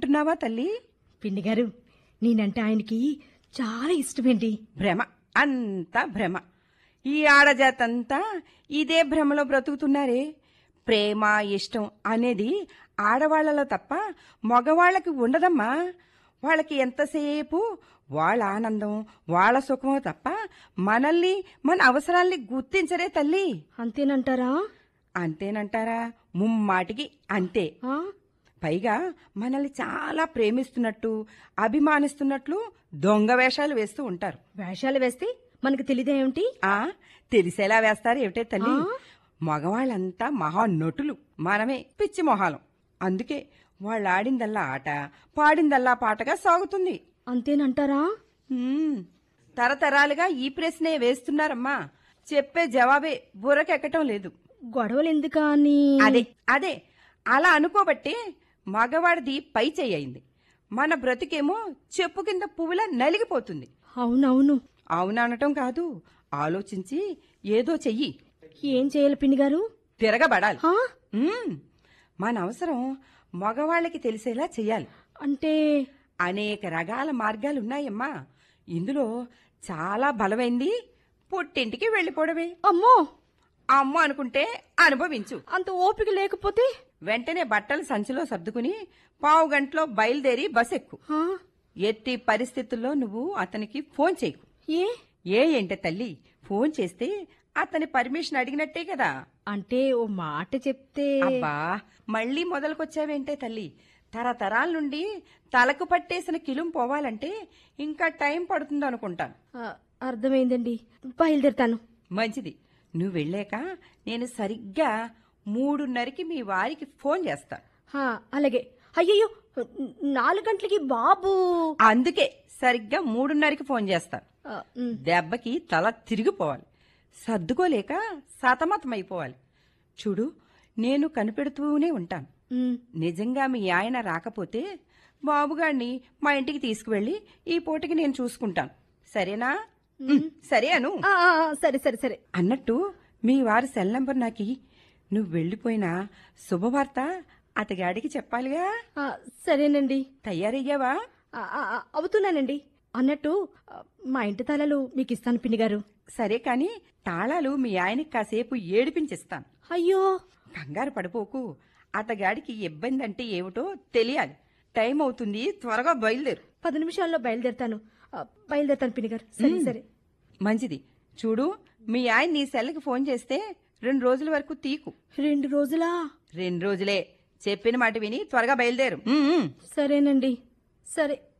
అనుకుంటున్నావా తల్లి? పిన్ని గారు, నేనంటే ఆయనకి చాలా ఇష్టమేంటి. భ్రమ, అంతా భ్రమ. ఈ ఆడజాతంతా ఇదే భ్రమలో బ్రతుకుతున్నారే. ప్రేమ, ఇష్టం అనేది ఆడవాళ్లలో తప్ప మగవాళ్లకి ఉండదమ్మా. వాళ్ళకి ఎంతసేపు వాళ్ళ ఆనందం, వాళ్ళ సుఖమో తప్ప మనల్ని, మన అవసరాల్ని గుర్తించరే తల్లి. అంతేనంటారా? అంతేనంటారా? ముమ్మాటికి అంతే. ఆ? పైగా మనల్ని చాలా ప్రేమిస్తున్నట్టు, అభిమానిస్తున్నట్లు దొంగ వేషాలు వేస్తూ ఉంటారు. వేషాలు వేస్తే మనకు తెలియదేమిటి? తెలిసేలా వేస్తారు ఏమిటే తల్లి. ఆ? మగవాళ్ళంతా మహానటులు, మనమే పిచ్చి మొహాలం. అందుకే వాళ్ళు ఆడిందల్లా ఆట, పాడిందల్లా పాటగా సాగుతుంది. అంతేనంటారా? తరతరాలుగా ఈ ప్రశ్నే వేస్తున్నారమ్మా. చెప్పే జవాబే బుర్రకెక్కటం లేదు. గొడవలు ఎందుకా అని. అదే అలా అనుకోబట్టే మగవాడిది పై చెయ్యింది. మన బ్రతికేమో చెప్పు కింద పువ్వులా నలిగిపోతుంది. అవునవును. అవుననటం కాదు, ఆలోచించి ఏదో చెయ్యి. ఏం చేయాలి పిన్ని గారు? తిరగబడాలి. ఆ? మన అవసరం మగవాళ్ళకి తెలిసేలా చెయ్యాలి. అంటే అనేక రకాల మార్గాలున్నాయమ్మా. ఇందులో చాలా బలమైంది పుట్టింటికి వెళ్ళిపోవడమే. అమ్మో, అమ్మ అనుకుంటే అనుభవించు. అంత ఓపిక లేకపోతే? వెంటనే బట్టలు సంచిలో సర్దుకుని పావు గంటలో బయలుదేరి బస్ ఎక్కు. ఎట్టి పరిస్థితుల్లో నువ్వు అతనికి ఫోన్ చేయకు. ఏంటే తల్లి, ఫోన్ చేస్తే అతని పర్మిషన్ అడిగినట్టే కదా. అంటే ఓ మాట చెప్తే. అబ్బా, మళ్ళీ మొదలుకొచ్చావేంటే తల్లి. తరతరాల నుండి తలకు పట్టేసిన కిలుం పోవాలంటే ఇంకా టైం పడుతుందనుకుంటాను. అర్థమైందండి, బయలుదేరుతాను. మంచిది. నువ్వు వెళ్ళాక నేను సరిగ్గా 3:30కి మీ వారికి ఫోన్ చేస్తా. అలాగే. అయ్యయ్యో, 4 గంటలకి బాబు. అందుకే సరిగ్గా 3:30కి ఫోన్ చేస్తా. దెబ్బకి తల తిరిగిపోవాలి, సర్దుకోలేక సతమతమైపోవాలి. చూడు, నేను కనిపెడుతూనే ఉంటాను. నిజంగా మీ ఆయన రాకపోతే బాబుగాడిని మా ఇంటికి తీసుకువెళ్ళి ఈ పూటకి నేను చూసుకుంటాను. సరేనా? సరే అను. సరే సరే సరే. అన్నట్టు మీ వారి సెల్ నంబర్ నాకి. నువ్వు వెళ్ళిపోయినా శుభవార్త అతగాడికి చెప్పాలిగా. సరేనండి. తయారయ్యావా? అవుతున్నానండి. అన్నట్టు మా ఇంటి తాళాలు మీకు ఇస్తాను పిన్ని గారు. సరే కాని తాళాలు మీ ఆయనకి కాసేపు ఏడిపించిస్తాను. అయ్యో, కంగారు పడిపోకు. అతగాడికి ఇబ్బంది అంటే ఏమిటో తెలియాలి. టైం అవుతుంది, త్వరగా బయలుదేరు. 10 నిమిషాల్లో బయలుదేరుతాను. బయలుదేరుతాను పిన్ని గారు. సరే సరే. మంచిది. చూడు, మీ ఆయన నీ సెల్కి ఫోన్ చేస్తే 2 రోజుల వరకు తీకు. 2 రోజులా? 2 రోజులే. చెప్పిన మాట విని త్వరగా బయలుదేరు. సరేనండి. సరే.